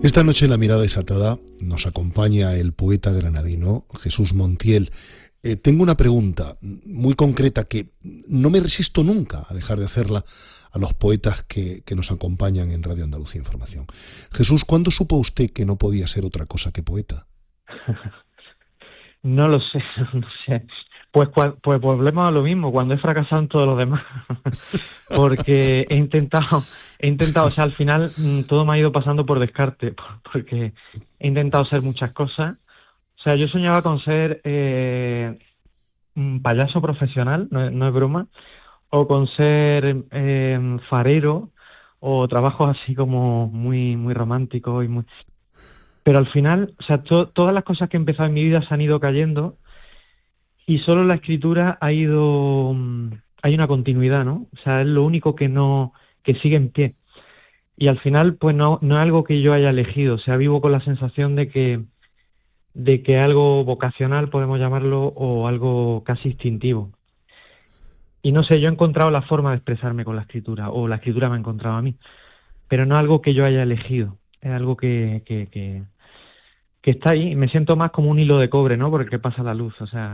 Esta noche en La Mirada Desatada nos acompaña el poeta granadino Jesús Montiel. Tengo una pregunta muy concreta que no me resisto nunca a dejar de hacerla a los poetas que nos acompañan en Radio Andalucía Información. Jesús, ¿cuándo supo usted que no podía ser otra cosa que poeta? No lo sé, no sé. Pues volvemos a lo mismo, cuando he fracasado en todo lo demás. Porque he intentado, o sea, al final todo me ha ido pasando por descarte, porque he intentado ser muchas cosas. O sea, yo soñaba con ser un payaso profesional, no es broma, o con ser farero, o trabajos así como muy, muy románticos y muy... Pero al final, o sea, todas las cosas que he empezado en mi vida se han ido cayendo y solo la escritura ha ido... hay una continuidad, ¿no? O sea, es lo único que no... que sigue en pie. Y al final, pues no es algo que yo haya elegido. O sea, vivo con la sensación de que algo vocacional, podemos llamarlo, o algo casi instintivo. Y no sé, yo he encontrado la forma de expresarme con la escritura, o la escritura me ha encontrado a mí. Pero no es algo que yo haya elegido. Es algo que está ahí. Me siento más como un hilo de cobre, ¿no? Por el que pasa la luz. O sea,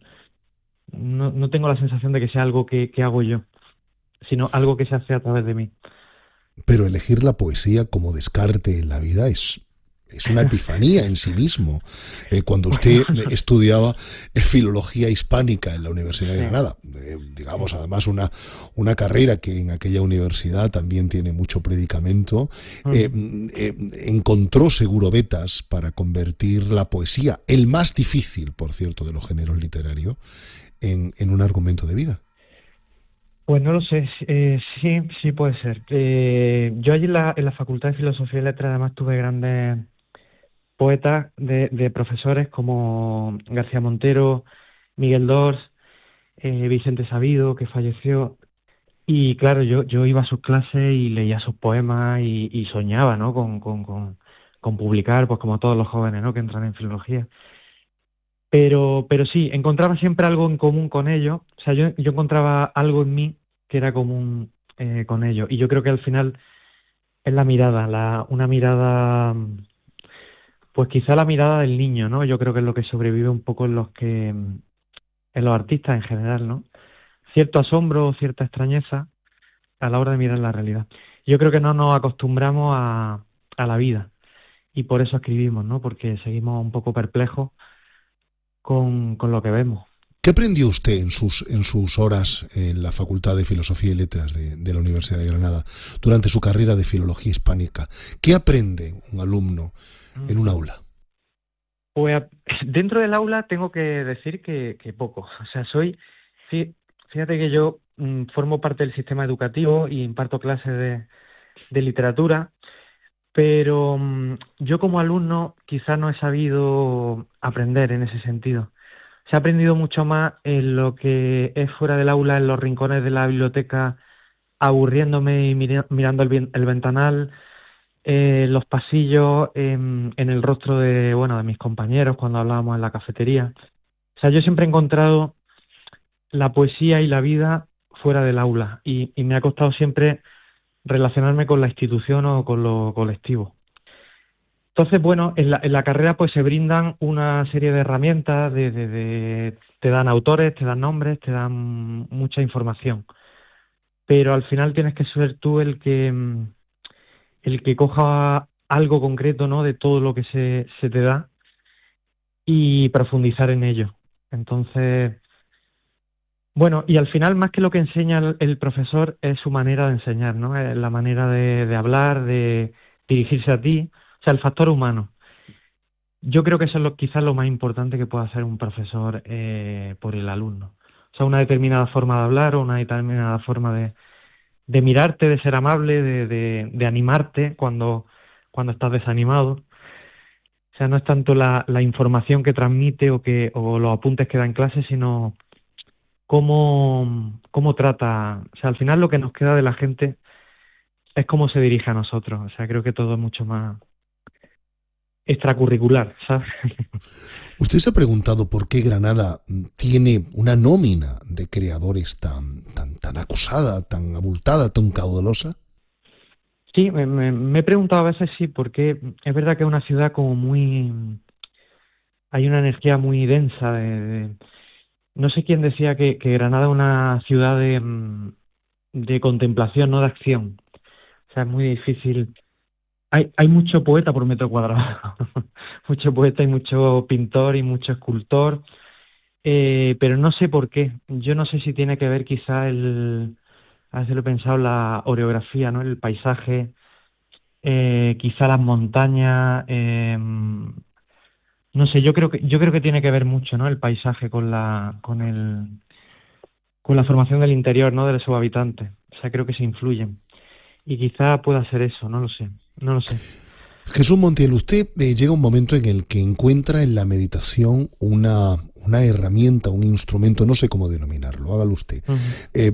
no tengo la sensación de que sea algo que hago yo, sino algo que se hace a través de mí. Pero elegir la poesía como descarte en la vida es una epifanía en sí mismo. Cuando usted estudiaba filología hispánica en la Universidad de Sí, Granada, digamos sí. además una carrera que en aquella universidad también tiene mucho predicamento, eh, Ujú. eh, encontró seguro vetas para convertir la poesía, el más difícil, por cierto, de los géneros literarios, en un argumento de vida. Pues no lo sé, sí puede ser. Yo allí en la Facultad de Filosofía y Letras además tuve grandes poetas de profesores como García Montero, Miguel Dors, Vicente Sabido, que falleció. Y claro, yo iba a sus clases y leía sus poemas y soñaba, ¿no? Con publicar, pues como todos los jóvenes, ¿no? Que entran en filología. Pero sí, encontraba siempre algo en común con ellos. O sea, yo encontraba algo en mí que era común con ellos. Y yo creo que al final es la mirada, una mirada, pues quizá la mirada del niño, ¿no? Yo creo que es lo que sobrevive un poco en los artistas en general, ¿no? Cierto asombro, cierta extrañeza a la hora de mirar la realidad. Yo creo que no nos acostumbramos a la vida y por eso escribimos, ¿no? Porque seguimos un poco perplejos con lo que vemos. ¿Qué aprendió usted en sus horas en la Facultad de Filosofía y Letras de la Universidad de Granada durante su carrera de Filología Hispánica? ¿Qué aprende un alumno en un Ujú. aula? Pues dentro del aula tengo que decir que poco. O sea, fí- fíjate que yo formo parte del sistema educativo y imparto clases de literatura, pero yo como alumno quizás no he sabido aprender en ese sentido. Se ha aprendido mucho más en lo que es fuera del aula, en los rincones de la biblioteca, aburriéndome y mirando el ventanal, los pasillos, en el rostro de mis compañeros cuando hablábamos en la cafetería. O sea, yo siempre he encontrado la poesía y la vida fuera del aula y me ha costado siempre relacionarme con la institución o con lo colectivo. Entonces, bueno, en la carrera pues se brindan una serie de herramientas, te dan autores, te dan nombres, te dan mucha información, pero al final tienes que ser tú el que coja algo concreto, ¿no? De todo lo que se te da y profundizar en ello. Entonces, bueno, y al final más que lo que enseña el profesor es su manera de enseñar, ¿no? Es la manera de hablar, de dirigirse a ti, o sea, el factor humano. Yo creo que eso es quizás lo más importante que puede hacer un profesor por el alumno. O sea, una determinada forma de hablar o una determinada forma de mirarte, de ser amable, de animarte cuando estás desanimado. O sea, no es tanto la información que transmite o los apuntes que da en clase, sino cómo trata. O sea, al final lo que nos queda de la gente es cómo se dirige a nosotros. O sea, creo que todo es mucho más extracurricular, ¿sabes? ¿Usted se ha preguntado por qué Granada tiene una nómina de creadores tan acusada, tan abultada, tan caudalosa? Sí, me he preguntado a veces sí, porque es verdad que es una ciudad como muy... Hay una energía muy densa no sé quién decía que Granada es una ciudad de contemplación, no de acción. O sea, es muy difícil. Hay mucho poeta por metro cuadrado. Mucho poeta y mucho pintor y mucho escultor. Pero no sé por qué. Yo no sé si tiene que ver quizá a veces lo he pensado, la orografía, ¿no? El paisaje, quizá las montañas, no sé, yo creo que tiene que ver mucho, ¿no? El paisaje con la formación del interior, ¿no? De sus habitantes. O sea, creo que se influyen. Y quizá pueda ser eso, no lo sé, no lo sé. Jesús Montiel, usted llega un momento en el que encuentra en la meditación una herramienta, un instrumento, no sé cómo denominarlo, hágalo usted, Ujú.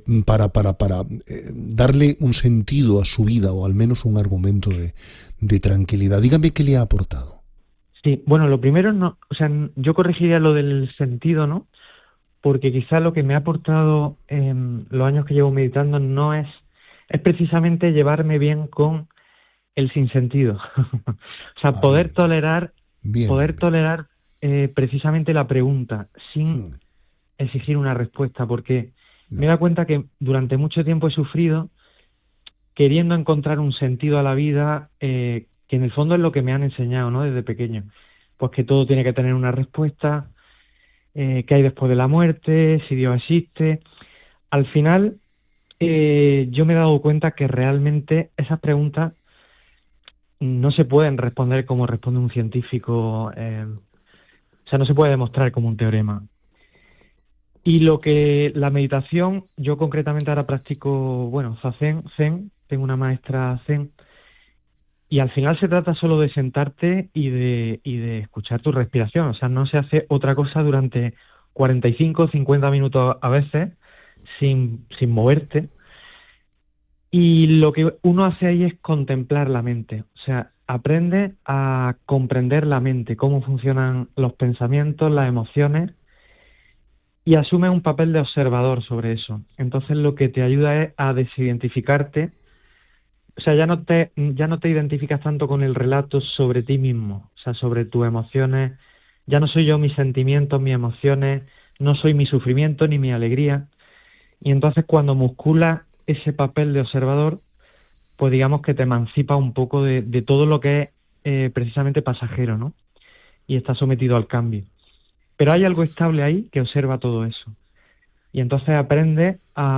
para darle un sentido a su vida o al menos un argumento de tranquilidad. Dígame qué le ha aportado. Sí, bueno, lo primero no, o sea, yo corregiría lo del sentido, ¿no? Porque quizá lo que me ha aportado en los años que llevo meditando no es precisamente llevarme bien con el sinsentido. O sea, Ah, bien, bien, poder bien, bien. tolerar precisamente la pregunta sin Hmm, exigir una respuesta, porque me he no, dado cuenta que durante mucho tiempo he sufrido queriendo encontrar un sentido a la vida, que en el fondo es lo que me han enseñado, ¿no? Desde pequeño. Pues que todo tiene que tener una respuesta, qué hay después de la muerte, si Dios existe. Al final, yo me he dado cuenta que realmente esas preguntas no se pueden responder como responde un científico, o sea, no se puede demostrar como un teorema. Y lo que la meditación, yo concretamente ahora practico, bueno, Zen, tengo una maestra Zen, y al final se trata solo de sentarte y de escuchar tu respiración. O sea, no se hace otra cosa durante 45 o 50 minutos a veces sin moverte. Y lo que uno hace ahí es contemplar la mente. O sea, aprende a comprender la mente, cómo funcionan los pensamientos, las emociones, y asume un papel de observador sobre eso. Entonces lo que te ayuda es a desidentificarte. O sea, ya no te identificas tanto con el relato sobre ti mismo, o sea, sobre tus emociones. Ya no soy yo mis sentimientos, mis emociones, no soy mi sufrimiento ni mi alegría. Y entonces cuando musculas ese papel de observador, pues digamos que te emancipa un poco de todo lo que es precisamente pasajero, ¿no? Y está sometido al cambio. Pero hay algo estable ahí que observa todo eso. Y entonces aprendes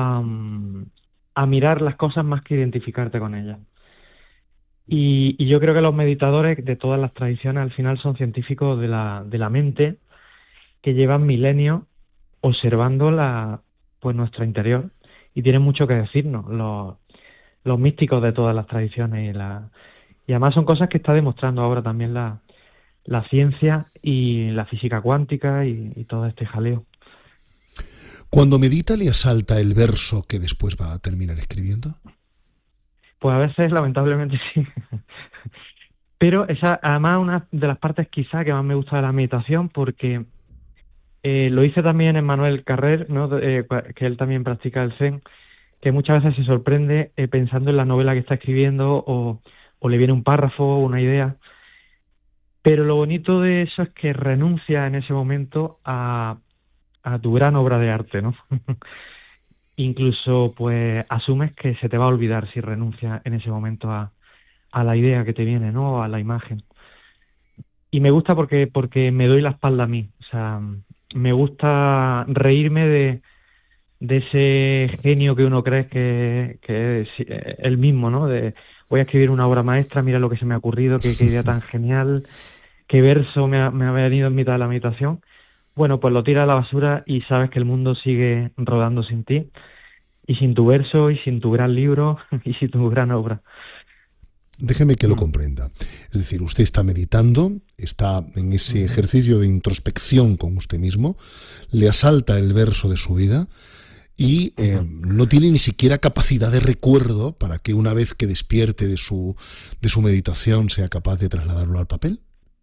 a mirar las cosas más que identificarte con ellas. Y yo creo que los meditadores de todas las tradiciones al final son científicos de la mente que llevan milenios observando pues nuestro interior y tienen mucho que decirnos, los místicos de todas las tradiciones. Y además son cosas que está demostrando ahora también la ciencia y la física cuántica y todo este jaleo. Cuando medita le asalta el verso que después va a terminar escribiendo. Pues a veces, lamentablemente, sí. Pero esa, además, una de las partes quizá que más me gusta de la meditación, porque lo hice también en Manuel Carrer, ¿no? Que él también practica el Zen, que muchas veces se sorprende pensando en la novela que está escribiendo o le viene un párrafo o una idea. Pero lo bonito de eso es que renuncia en ese momento a tu gran obra de arte, ¿no? Incluso, pues, asumes que se te va a olvidar si renuncias en ese momento a la idea que te viene, ¿no? A la imagen. Y me gusta porque me doy la espalda a mí. O sea, me gusta reírme de ese genio que uno cree que es el mismo, ¿no? Voy a escribir una obra maestra, mira lo que se me ha ocurrido, qué idea tan genial, qué verso me ha venido en mitad de la meditación. Bueno, pues lo tira a la basura y sabes que el mundo sigue rodando sin ti, y sin tu verso, y sin tu gran libro, y sin tu gran obra. Déjeme que lo Mm, comprenda. Es decir, usted está meditando, está en ese ujú, ejercicio de introspección con usted mismo, le asalta el verso de su vida y ujú. no tiene ni siquiera capacidad de recuerdo para que una vez que despierte de su meditación sea capaz de trasladarlo al papel.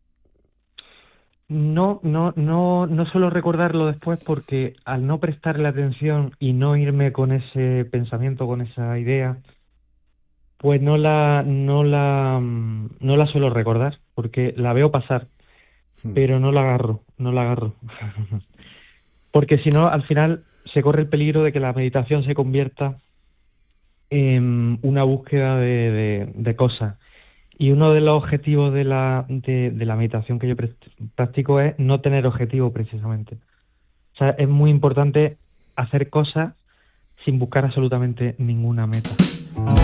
No, no, no, no suelo recordarlo después porque al no prestarle atención y no irme con ese pensamiento, con esa idea, Pues no la suelo recordar, porque la veo pasar, Hmm. pero no la agarro. Porque si no, al final se corre el peligro de que la meditación se convierta en una búsqueda de cosas. Y uno de los objetivos de la meditación que yo practico es no tener objetivo precisamente. O sea, es muy importante hacer cosas sin buscar absolutamente ninguna meta.